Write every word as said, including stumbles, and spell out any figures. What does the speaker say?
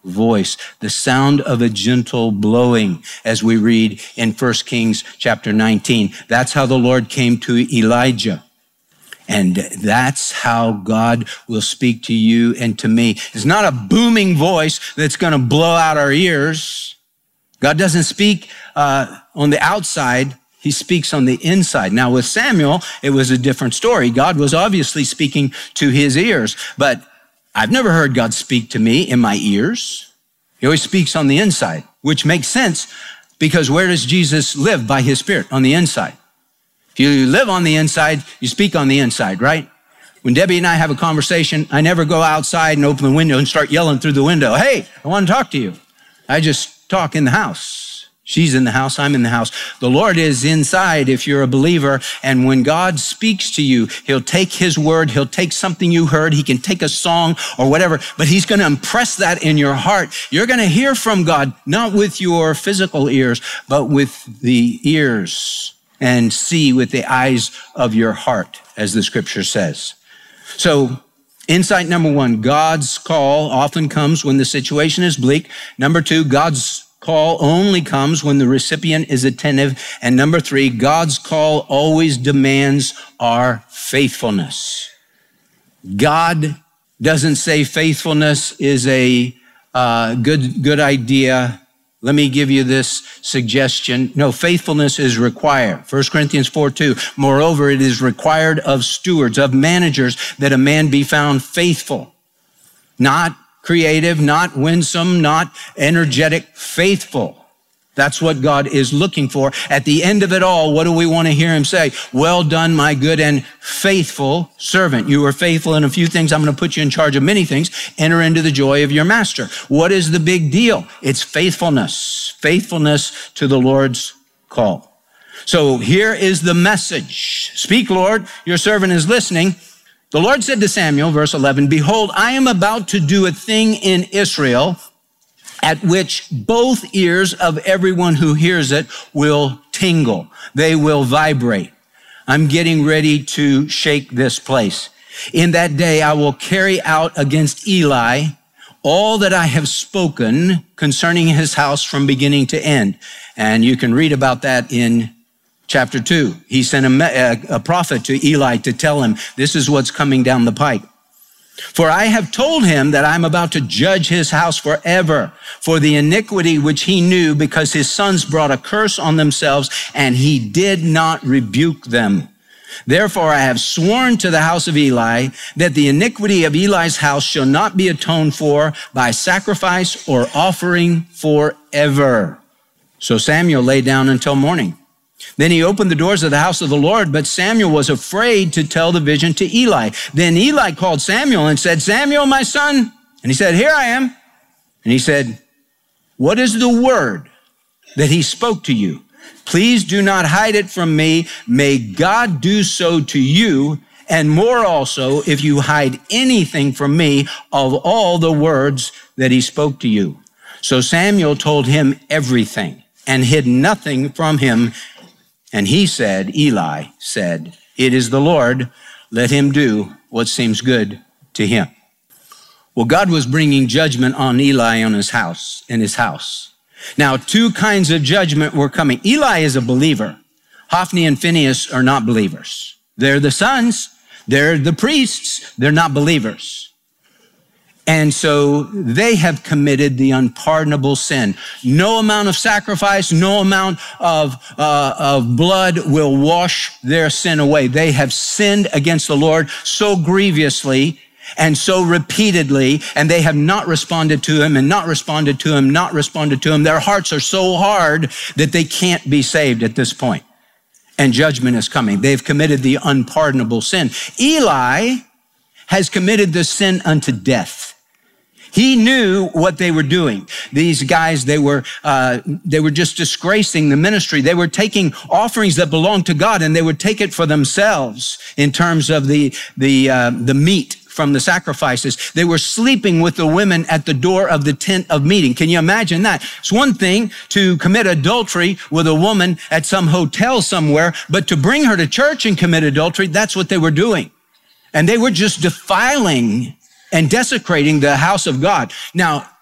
voice, the sound of a gentle blowing, as we read in First Kings chapter nineteen. That's how the Lord came to Elijah. And that's how God will speak to you and to me. It's not a booming voice that's going to blow out our ears. God doesn't speak uh, on the outside. He speaks on the inside. Now with Samuel, it was a different story. God was obviously speaking to his ears, but I've never heard God speak to me in my ears. He always speaks on the inside, which makes sense because where does Jesus live? By his Spirit, on the inside. If you live on the inside, you speak on the inside, right? When Debbie and I have a conversation, I never go outside and open the window and start yelling through the window, hey, I want to talk to you. I just talk in the house. She's in the house, I'm in the house. The Lord is inside if you're a believer, and when God speaks to you, he'll take his word, he'll take something you heard, he can take a song or whatever, but he's going to impress that in your heart. You're going to hear from God, not with your physical ears, but with the ears, and see with the eyes of your heart, as the scripture says. So insight number one, God's call often comes when the situation is bleak. Number two, God's call only comes when the recipient is attentive. And number three, God's call always demands our faithfulness. God doesn't say faithfulness is a uh, good, good idea. Let me give you this suggestion. No, faithfulness is required. First Corinthians four two. Moreover, it is required of stewards, of managers, that a man be found faithful. Not creative, not winsome, not energetic, faithful. That's what God is looking for. At the end of it all, what do we want to hear him say? Well done, my good and faithful servant. You were faithful in a few things. I'm going to put you in charge of many things. Enter into the joy of your master. What is the big deal? It's faithfulness. Faithfulness to the Lord's call. So here is the message. Speak, Lord, your servant is listening. The Lord said to Samuel, verse eleven, behold, I am about to do a thing in Israel at which both ears of everyone who hears it will tingle. They will vibrate. I'm getting ready to shake this place. In that day, I will carry out against Eli all that I have spoken concerning his house from beginning to end. And you can read about that in chapter two. He sent a, a prophet to Eli to tell him, this is what's coming down the pike. For I have told him that I'm about to judge his house forever for the iniquity which he knew, because his sons brought a curse on themselves and he did not rebuke them. Therefore, I have sworn to the house of Eli that the iniquity of Eli's house shall not be atoned for by sacrifice or offering forever. So Samuel lay down until morning. Then he opened the doors of the house of the Lord, but Samuel was afraid to tell the vision to Eli. Then Eli called Samuel and said, Samuel, my son. And he said, here I am. And he said, what is the word that he spoke to you? Please do not hide it from me. May God do so to you, and more also, if you hide anything from me of all the words that he spoke to you. So Samuel told him everything and hid nothing from him. And he said, Eli said, it is the Lord. Let him do what seems good to him. Well, God was bringing judgment on Eli on his house, in his house. Now, two kinds of judgment were coming. Eli is a believer. Hophni and Phinehas are not believers. They're the sons. They're the priests. They're not believers. And so they have committed the unpardonable sin. No amount of sacrifice, no amount of, uh, of blood will wash their sin away. They have sinned against the Lord so grievously and so repeatedly, and they have not responded to him and not responded to him, not responded to him. Their hearts are so hard that they can't be saved at this point. And judgment is coming. They've committed the unpardonable sin. Eli has committed the sin unto death. He knew what they were doing. These guys, they were uh, they were just disgracing the ministry. They were taking offerings that belonged to God, and they would take it for themselves in terms of the the uh, the meat from the sacrifices. They were sleeping with the women at the door of the tent of meeting. Can you imagine that? It's one thing to commit adultery with a woman at some hotel somewhere, but to bring her to church and commit adultery, that's what they were doing. And they were just defiling and desecrating the house of God. Now,